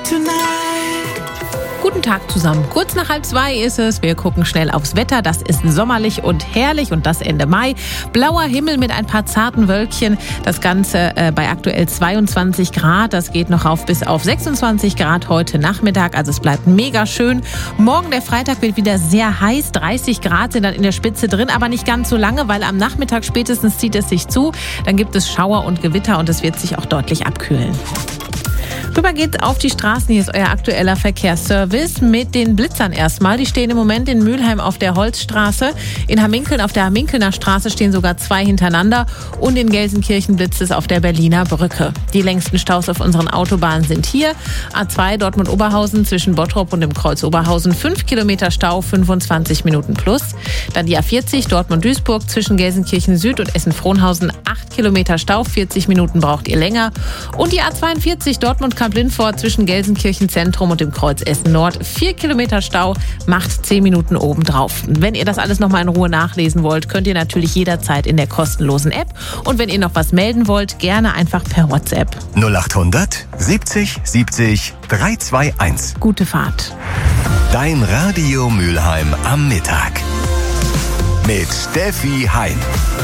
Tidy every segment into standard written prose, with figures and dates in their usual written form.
Guten Tag zusammen. Kurz nach 1:30 ist es. Wir gucken schnell aufs Wetter. Das ist sommerlich und herrlich und das Ende Mai. Blauer Himmel mit ein paar zarten Wölkchen. Das Ganze bei aktuell 22 Grad. Das geht noch auf bis auf 26 Grad heute Nachmittag. Also es bleibt mega schön. Morgen, der Freitag, wird wieder sehr heiß. 30 Grad sind dann in der Spitze drin, aber nicht ganz so lange, weil am Nachmittag spätestens zieht es sich zu. Dann gibt es Schauer und Gewitter und es wird sich auch deutlich abkühlen. Rüber geht's auf die Straßen. Hier ist euer aktueller Verkehrsservice mit den Blitzern erstmal. Die stehen im Moment in Mülheim auf der Holzstraße. In Hamminkeln auf der Hamminkelner Straße stehen sogar 2 hintereinander. Und in Gelsenkirchen blitzt es auf der Berliner Brücke. Die längsten Staus auf unseren Autobahnen sind hier. A2 Dortmund-Oberhausen zwischen Bottrop und dem Kreuz Oberhausen. 5 Kilometer Stau, 25 Minuten plus. Dann die A40 Dortmund-Duisburg zwischen Gelsenkirchen Süd und Essen-Frohnhausen. 8 Kilometer Stau, 40 Minuten braucht ihr länger. Und die A42 Dortmund-Kamp-Lindfort zwischen Gelsenkirchen Zentrum und dem Kreuz Essen Nord. 4 Kilometer Stau, macht 10 Minuten obendrauf. Wenn ihr das alles nochmal in Ruhe nachlesen wollt, könnt ihr natürlich jederzeit in der kostenlosen App. Und wenn ihr noch was melden wollt, gerne einfach per WhatsApp. 0800 70 70 321. Gute Fahrt. Dein Radio Mülheim am Mittag. Mit Steffi Hein.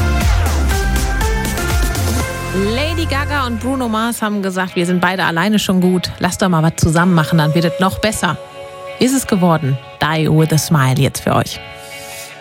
Lady Gaga und Bruno Mars haben gesagt, wir sind beide alleine schon gut. Lass doch mal was zusammen machen, dann wird es noch besser. Ist es geworden. Die with a Smile jetzt für euch.